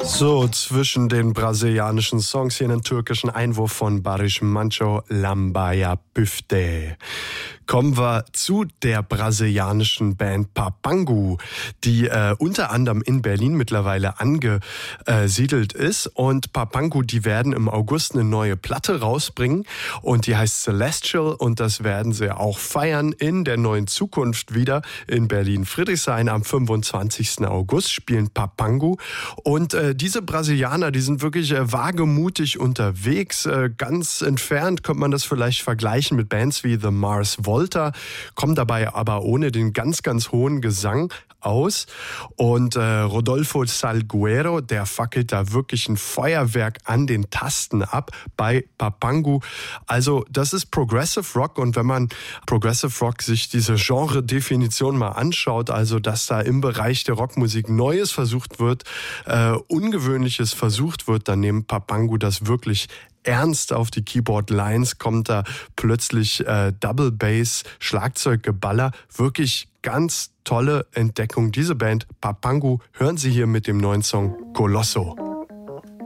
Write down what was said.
So, zwischen den brasilianischen Songs hier einen türkischen Einwurf von Barış Manço, Lambaya Büfte. Kommen wir zu der brasilianischen Band Papangu, die unter anderem in Berlin mittlerweile angesiedelt ist. Und Papangu, die werden im August eine neue Platte rausbringen und die heißt Celestial und das werden sie auch feiern in der neuen Zukunft wieder in Berlin-Friedrichshain. Am 25. August spielen Papangu und diese Brasilianer, die sind wirklich wagemutig unterwegs. Ganz entfernt könnte man das vielleicht vergleichen mit Bands wie The Mars Volta, kommen dabei aber ohne den ganz, ganz hohen Gesang aus. Und Rodolfo Salguero, der fackelt da wirklich ein Feuerwerk an den Tasten ab bei Papangu. Also das ist Progressive Rock und wenn man Progressive Rock sich diese Genre-Definition mal anschaut, also dass da im Bereich der Rockmusik Neues versucht wird, Ungewöhnliches versucht wird, dann nimmt Papangu das wirklich ernst auf die Keyboard-Lines, kommt da plötzlich Double Bass, Schlagzeuggeballer, wirklich ganz tolle Entdeckung. Diese Band Papangu hören Sie hier mit dem neuen Song Colosso.